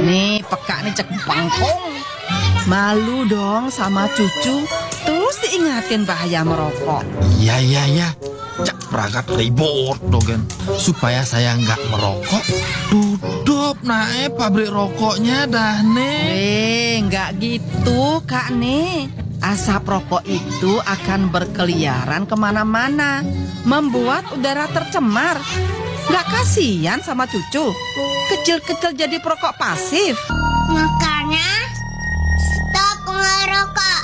Nih peka nih cek bangkong. Malu dong sama cucu. Terus diingatin bahaya merokok. Iya. Cak peragat ribut dogen. Supaya saya nggak merokok. Tutup naik pabrik rokoknya dah nih. Nggak gitu Kak nih. Asap rokok itu akan berkeliaran kemana-mana, membuat udara tercemar. Nggak kasihan sama cucu? Kecil-kecil jadi perokok pasif. Makanya stop ngerokok.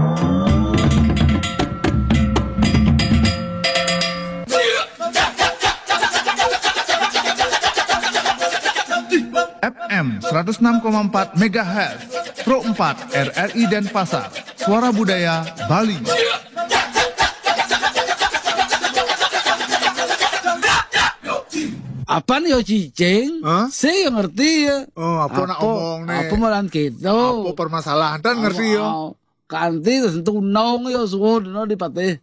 FM 106,4 MHz Pro 4 RRI Denpasar. Suara Budaya Bali. Apaan yo cicing? Saya ngerti ya. Oh, apa nak omong nih? Apa malan gitu? Apa permasalahan dan ngerti yo? Kanti tentu nong yo suhu no di pate.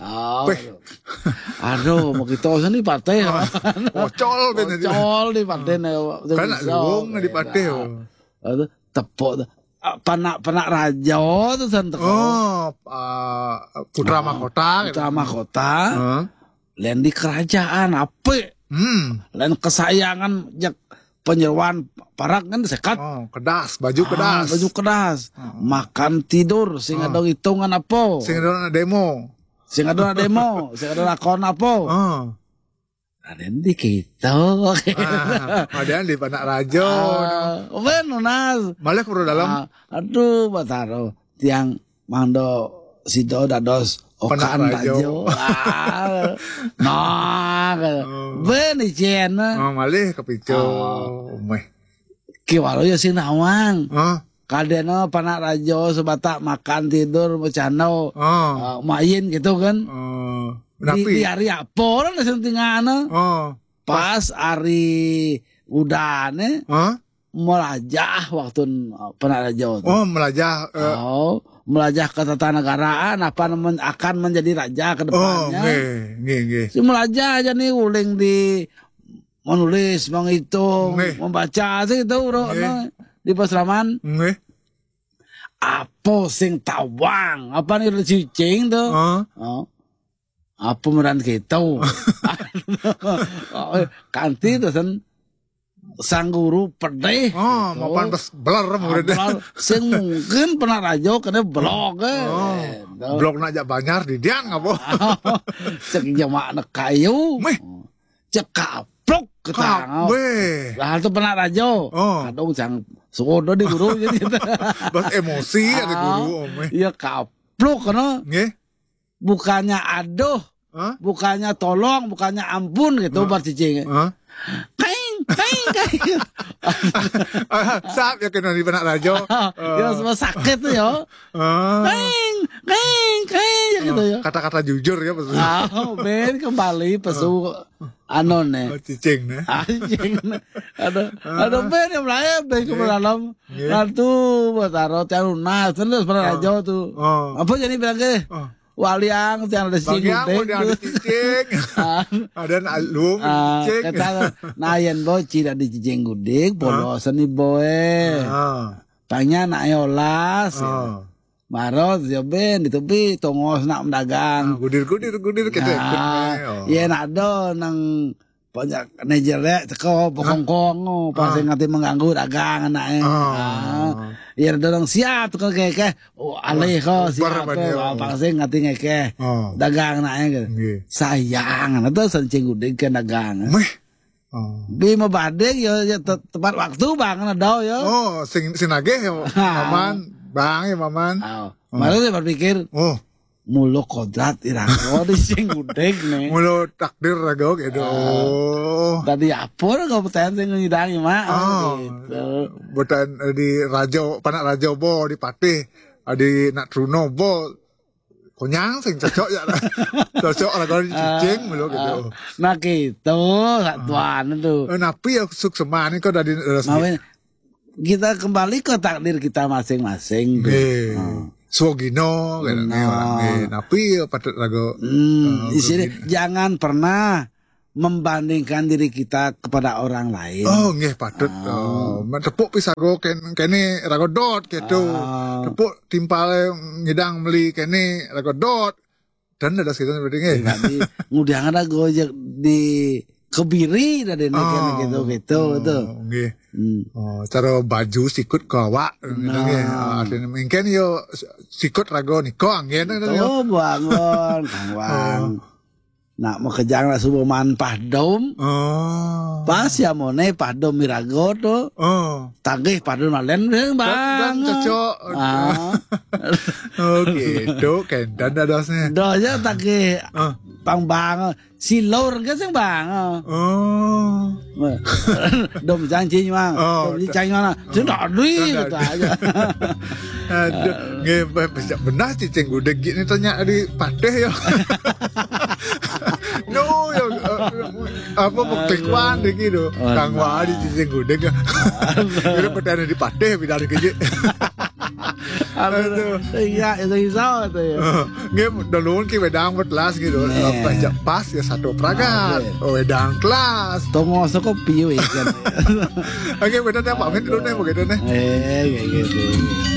Aduh, mau kita usah di pate. Ocol bener. Ocol di pate nih. Kan nak luung di pate yo. Tepuk. Panak raja tuh santek. Putra mahkota. Putra mahkota. Lain di kerajaan apa? Lain kesayangan penyeruan parak kan sekat. Kedas, baju kedas. Baju kedas. Makan tidur sing ada hitungan apa? Sing ada demo. Sing ada lakon apa? Ada di kita. Ada di Panak Rajo. Benar nas. Malah perlu dalam. Aduh, bataro tiang mando sido dados okan Rajo. Nah, benih cina. Malih kepicu. Kiwalo ya sing nawang. Kadena Panak Rajo sebatak makan tidur bercanda main gitu kan. Di hari apa orang langsung tinggalnya. Pas hari udane melajah waktu Panak Rajo. Melajah. Melajah ketatanegaraan apa akan menjadi raja ke depannya. Si melajah aja nih uling di menulis, menghitung, membaca sih itu di Pasraman. Apa sing tawang? Apa nih cicing tuh? Apa meran gitu? Kanti tuh sang guru pedih. Mapan pas belar murid. Sing mungkin Panak Rajo kena blog. Blog najak banyak di diang apa? Sing jamak na kayu. Cekaplok ketang. Lah itu Panak Rajo. Kadang sang suodo di guru jadi. Bas emosi ada guru. Iya kaplok kana. Bukannya aduh. Bukannya tolong, bukannya ampun gitu bar cicing. Kain. Sap ya kena di Panak Rajo. Ya semua sakit tuh ya. Kain gitu ya. Kata-kata jujur ya pesu. Ben kembali pesu anone. Cicing nih. Ada ben yang lain ben ke dalam. Lalu bataro tiang lunas terus Panak Rajo tuh. Apa jadi bilang ke? Waliang yang ada cicing ada cicing. Ada alum cicing. Kata nayan boy tidak di cicing gudik bolosan nih boy. Pangnya nak yolas. Marot ya ben ditubi tongos nak mendagang. Gudir kita. Iya nak do nang banyak nejelek teko pokong-kong pasti ngati mengganggu dagang anaknya. Iya dorong siap tuh kayak alih kok siap pasti ngati ngeke dagang anaknya gitu. Sayang itu sencing gudeg ke dagang. Bima badeng ya tepat waktu bang ada ya. Sing nagih ya maman bang ya maman. Malah saya berpikir mulu kodrat irako di sing gudeg nih. Mulu takdir rago gitu. Tadi apa kau pertanyaan sing ngidangi mak. Bukan di Rajo Panak Rajo bo di Patih, di Nak Truno bo. Konyang sing cocok ya. Cocok rago di cicing mulu gitu. Nah gitu satuan itu. Napi ya suksema ini kau dari resmi. Kita kembali ke takdir kita masing-masing. Swogino napi patut lagu di sini jangan pernah membandingkan diri kita kepada orang lain. Oh, nggih patut. Oh, tepuk pisago kene ragodot gitu. Tepuk timpale ngidang meli kene ragodot. Dan ada sekitar seperti ini. Jadi ngudiangan ada gojek di Kebiri dari kene gitu tuh. Nggih. Oh, cara baju sikut kawak nggih. Artinya mungkin yo sikut rago niko anggen Oh, bangun Kang Wang. Nak mau kejang lah subuh man pahdom. Oh. Pas ya mone pahdom mirago tuh. Oh. Tagih pahdom alen bang. Cocok. Oh gitu, kendan adasnya. Doja tagih pang bang. Si lor ke sing bang. Oh. Dom janji bang. Dom janji mana? Sudah duit gitu aja. Aduh, nggih benar cicing gudeg ini tanya di Padeh ya. No, yo apa peklikwan gitu. Kang Wadi cicing gudeg. Kira petani di Padeh bidari keje. Aduh, iya itu iso itu ya. Nggih dulun ki wedang kelas gitu. Pajak pas ya satu pragat. Wedang kelas. Tongo soko piye kan. Oke, benar ya Pak Min dulu nih begitu nih. Kayak gitu.